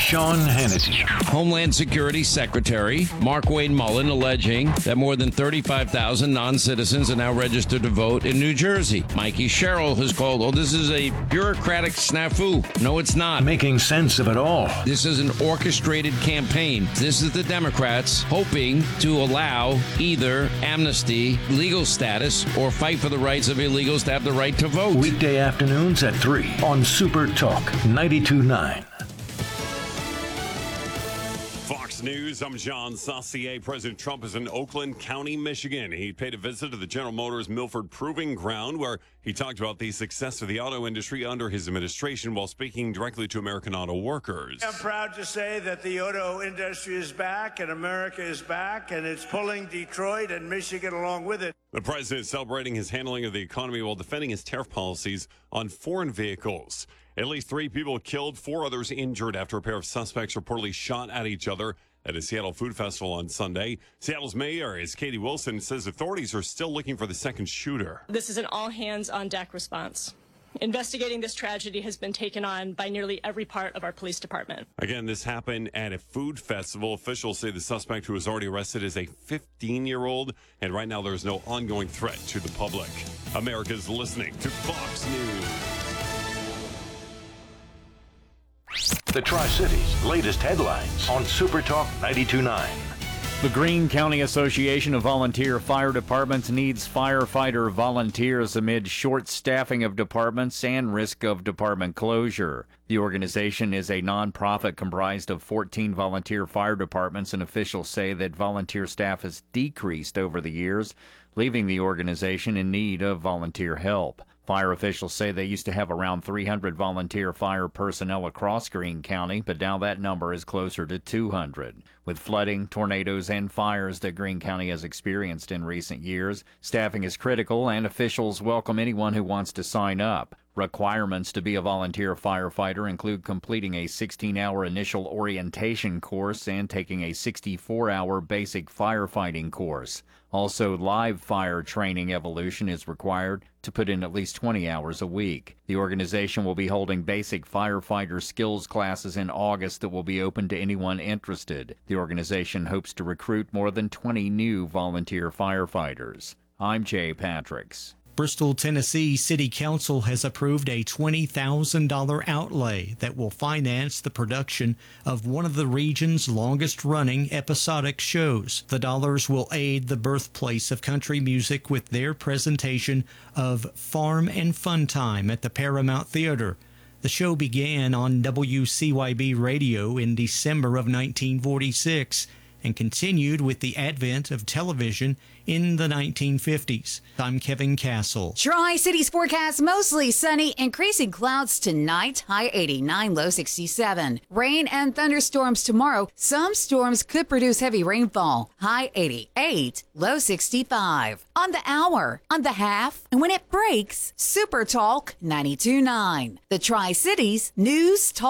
Sean Hannity. Homeland Security Secretary Markwayne Mullin alleging that more than 35,000 non-citizens are now registered to vote in New Jersey. Mikey Sherrill has called, this is a bureaucratic snafu. No, it's not. Making sense of it all. This is an orchestrated campaign. This is the Democrats hoping to allow either amnesty, legal status, or fight for the rights of illegals to have the right to vote. Weekday afternoons at 3 on Super Talk 92.9. Fox News, I'm John Saucier. President Trump is in Oakland County, Michigan. He paid a visit to the General Motors Milford Proving Ground, where he talked about the success of the auto industry under his administration while speaking directly to American auto workers. I'm proud to say that the auto industry is back and America is back, and it's pulling Detroit and Michigan along with it. The president celebrating his handling of the economy while defending his tariff policies on foreign vehicles. At least 3 people killed, 4 others injured after a pair of suspects reportedly shot at each other at a Seattle food festival on Sunday. Seattle's mayor, as Katie Wilson, says authorities are still looking for the second shooter. This is an all-hands-on-deck response. Investigating this tragedy has been taken on by nearly every part of our police department. Again, this happened at a food festival. Officials say the suspect, who was already arrested, is a 15-year-old, and right now there is no ongoing threat to the public. America's listening to Fox News. The Tri-Cities' latest headlines on Super Talk 92.9. The Greene County Association of Volunteer Fire Departments needs firefighter volunteers amid short staffing of departments and risk of department closure. The organization is a nonprofit comprised of 14 volunteer fire departments, and officials say that volunteer staff has decreased over the years, leaving the organization in need of volunteer help. Fire officials say they used to have around 300 volunteer fire personnel across Greene County, but now that number is closer to 200. With flooding, tornadoes, and fires that Greene County has experienced in recent years, staffing is critical, and officials welcome anyone who wants to sign up. Requirements to be a volunteer firefighter include completing a 16-hour initial orientation course and taking a 64-hour basic firefighting course. Also, live fire training evolution is required to put in at least 20 hours a week. The organization will be holding basic firefighter skills classes in August that will be open to anyone interested. The organization hopes to recruit more than 20 new volunteer firefighters. I'm Jay Patricks. Bristol, Tennessee City Council has approved a $20,000 outlay that will finance the production of one of the region's longest-running episodic shows. The dollars will aid the birthplace of country music with their presentation of Farm and Fun Time at the Paramount Theater. The show began on WCYB radio in December of 1946 and continued with the advent of television in the 1950s. I'm Kevin Castle. Tri-Cities forecast mostly sunny, increasing clouds tonight, high 89, low 67. Rain and thunderstorms tomorrow. Some storms could produce heavy rainfall, high 88, low 65. On the hour, on the half, and when it breaks, Super Talk 92.9. The Tri-Cities News Talk.